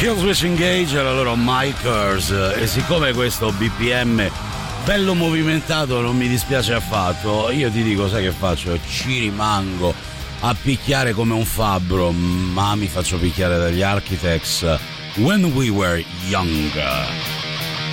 Killswitch Engage era loro My Curse, e siccome questo BPM bello movimentato non mi dispiace affatto, io ti dico, sai che faccio? Ci rimango a picchiare come un fabbro, ma mi faccio picchiare dagli Architects, When We Were Young.